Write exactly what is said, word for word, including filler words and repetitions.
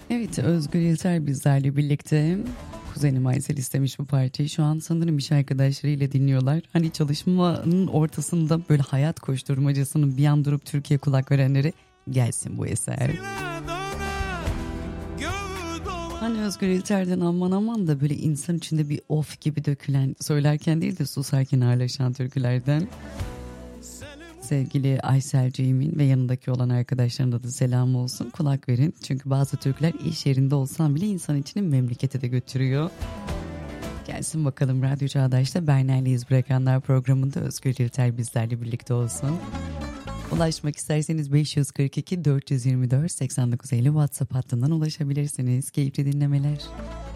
Evet, Özgür İlter bizlerle birlikte. Kuzenim Aysel istemiş bu parçayı. Şu an sanırım iş arkadaşlarıyla dinliyorlar. Hani çalışmanın ortasında böyle hayat koşturmacasının bir an durup Türkiye kulak verenlere gelsin bu eser. Hani Özgür İlter'den aman aman da böyle insan içinde bir of gibi dökülen, söylerken değil de susarken ağırlaşan türkülerden. Sevgili Ayselciğimin ve yanındaki olan arkadaşlarına da selam olsun. Kulak verin. Çünkü bazı türküler iş yerinde olsan bile insan içini memlekete de götürüyor. Gelsin bakalım Radyo Çağdaş'ta Berner'le İz Bırakanlar programında Özgür İlter bizlerle birlikte olsun. Ulaşmak isterseniz beş yüz kırk iki dört yüz yirmi dört seksen dokuz elli WhatsApp hattından ulaşabilirsiniz. Keyifli dinlemeler.